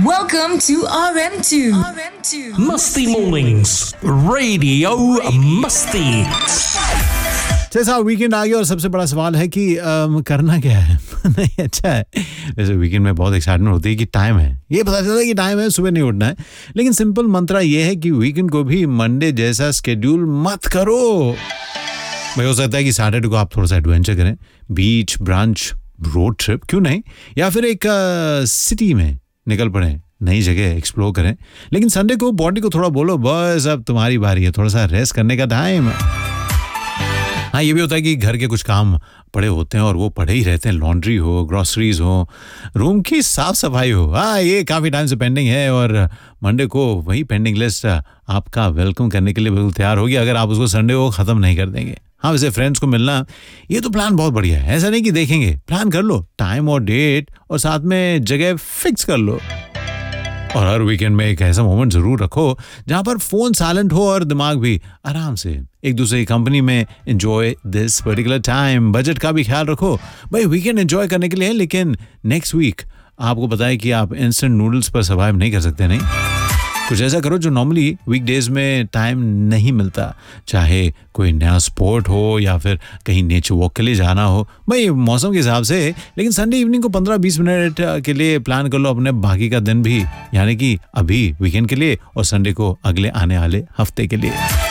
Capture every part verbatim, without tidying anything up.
Welcome to R M two. R M two. Musty Mornings, Radio Musty. जैसा weekend आ गया और सबसे बड़ा सवाल है कि um, करना क्या है। नहीं अच्छा है वैसे वीकेंड में बहुत एक्साइटमेंट होती है कि टाइम है, ये पता चलता है कि टाइम है, सुबह नहीं उठना है। लेकिन सिंपल मंत्रा ये है कि वीकेंड को भी मंडे जैसा स्केड्यूल मत करो। भाई हो सकता है कि सैटरडे को आप थोड़ा सा एडवेंचर करें, बीच ब्रांच रोड ट्रिप क्यों नहीं, या फिर एक सिटी uh, में निकल पड़े, नई जगह एक्सप्लोर करें। लेकिन संडे को बॉडी को थोड़ा बोलो बस अब तुम्हारी बारी है, थोड़ा सा रेस्ट करने का टाइम। हाँ ये भी होता है कि घर के कुछ काम पड़े होते हैं और वो पड़े ही रहते हैं, लॉन्ड्री हो, ग्रोसरीज हो, रूम की साफ सफाई हो। हाँ ये काफ़ी टाइम से पेंडिंग है और मंडे को वही पेंडिंग लिस्ट आपका वेलकम करने के लिए बिल्कुल तैयार होगी अगर आप उसको संडे को ख़त्म नहीं कर देंगे। हाँ वैसे फ्रेंड्स को मिलना ये तो प्लान बहुत बढ़िया है, ऐसा नहीं कि देखेंगे, प्लान कर लो, टाइम और डेट और साथ में जगह फिक्स कर लो। और हर वीकेंड में एक ऐसा मोमेंट जरूर रखो जहां पर फोन साइलेंट हो और दिमाग भी आराम से एक दूसरे की कंपनी में enjoy this particular time. Budget का भी ख्याल रखो भाई, वीकेंड एंजॉय करने के लिए है, लेकिन नेक्स्ट वीक आपको पता है कि आप इंस्टेंट नूडल्स पर सर्वाइव नहीं कर सकते। नहीं, कुछ ऐसा करो जो नॉर्मली वीकडेज में टाइम नहीं मिलता, चाहे कोई नया स्पोर्ट हो या फिर कहीं नेचर वॉक के लिए जाना हो, भाई मौसम के हिसाब से। लेकिन संडे इवनिंग को पंद्रह बीस मिनट के लिए प्लान कर लो अपने बाकी का दिन भी, यानी कि अभी वीकेंड के लिए और संडे को अगले आने वाले हफ्ते के लिए।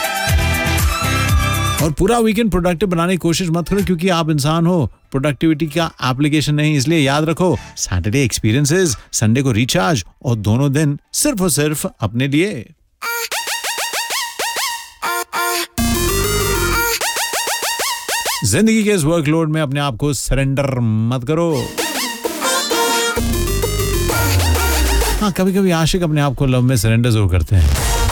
और पूरा वीकेंड प्रोडक्टिव बनाने की कोशिश मत करो क्योंकि आप इंसान हो, प्रोडक्टिविटी का एप्लीकेशन नहीं। इसलिए याद रखो सैटरडे एक्सपीरियंसेस, संडे को रिचार्ज और दोनों दिन सिर्फ और सिर्फ अपने लिए। जिंदगी के इस वर्कलोड में अपने आप को सरेंडर मत करो। हाँ कभी कभी आशिक अपने आप को लव में सरेंडर जरूर करते हैं।